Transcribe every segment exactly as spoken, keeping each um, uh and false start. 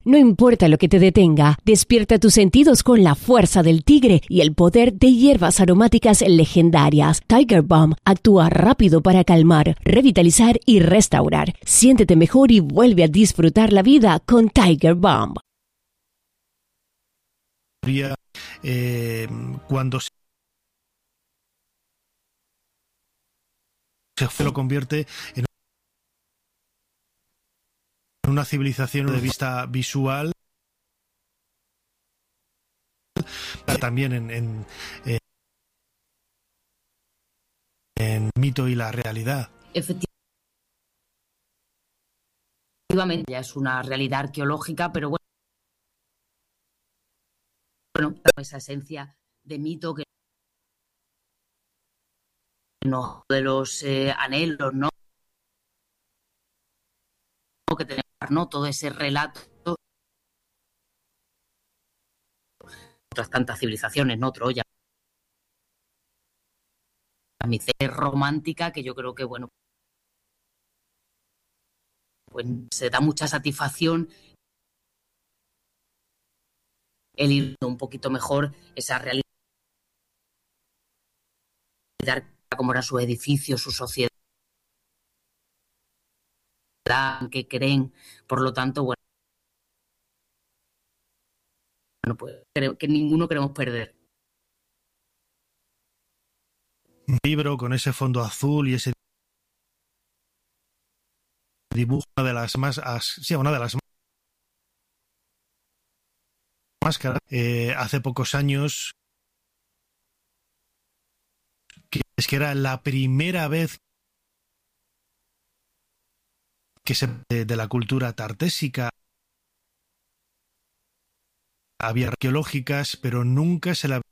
No importa lo que te detenga, despierta tus sentidos con la fuerza del tigre y el poder de hierbas aromáticas legendarias. Tiger Balm actúa rápido para calmar, revitalizar y restaurar. Siéntete mejor y vuelve a disfrutar la vida con Tiger Balm. Eh, cuando se se lo convierte en una civilización de vista visual, también en, en, en, en mito y la realidad. Efectivamente, ya es una realidad arqueológica, pero bueno, bueno, esa esencia de mito que no, de los eh, anhelos, ¿no? Que tenemos, ¿no? Todo ese relato, otras tantas civilizaciones, ¿no? Troya, la miceria romántica, que yo creo que, bueno, pues se da mucha satisfacción el ir un poquito mejor esa realidad, cómo eran sus edificios, su sociedad, que creen, por lo tanto, bueno, bueno pues creo que ninguno queremos perder. Un libro con ese fondo azul y ese dibujo, una de las más, sí, una de las máscaras, eh, hace pocos años, que es que era la primera vez que se de, de la cultura tartésica, había arqueológicas, pero nunca se la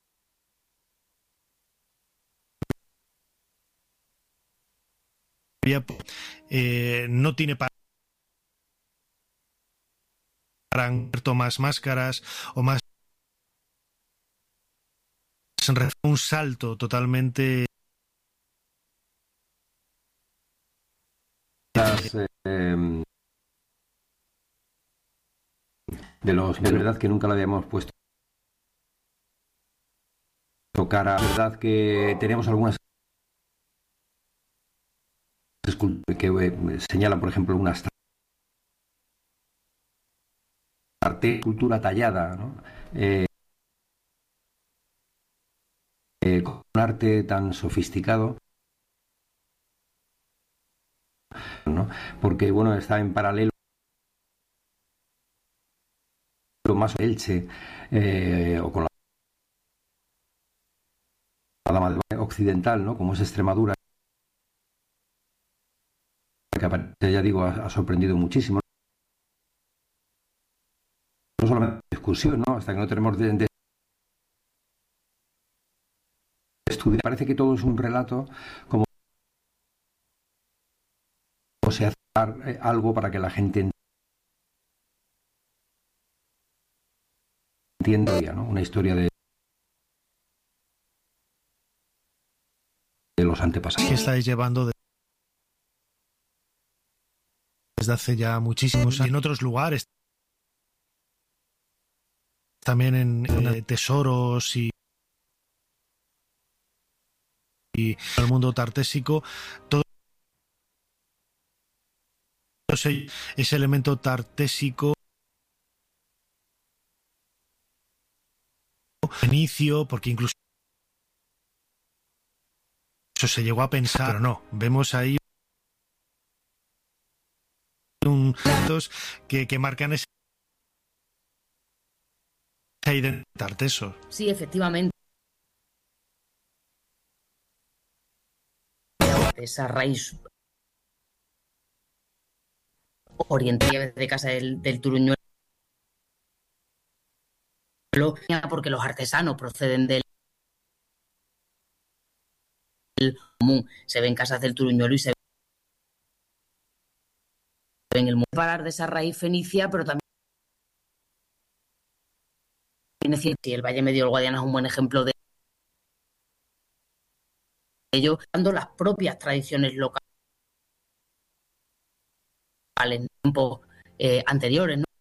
había, eh, no tiene para más máscaras o más un salto totalmente Las, eh, de los de verdad que nunca lo habíamos puesto cara, verdad que tenemos algunas esculturas que eh, señalan, por ejemplo, una arte, escultura tallada, ¿no? Eh, eh, con un arte tan sofisticado, ¿no? Porque bueno, está en paralelo más Elche eh, o con la dama de occidental, ¿no? Como es Extremadura, que ya digo ha, ha sorprendido muchísimo, no solamente discusión, ¿no? Hasta que no tenemos de, de estudiar, parece que todo es un relato, como se hace algo para que la gente entienda, ¿no? Una historia de de los antepasados. Que estáis llevando de, desde hace ya muchísimos años en otros lugares, también en, en eh, tesoros y, y en el mundo tartésico, todo ese, ese elemento tartésico inicio, porque incluso eso se llegó a pensar, pero no, vemos ahí un que, que marcan esa identidad tarteso. Sí, efectivamente. Esa raíz oriental de casa del, del Turuñuelo, porque los artesanos proceden del común. Se ven casas del Turuñuelo y se ven el mundo. Parar de esa raíz fenicia, pero también y el Valle Medio del Guadiana es un buen ejemplo de ello, dando las propias tradiciones locales en tiempos eh, anteriores, ¿no?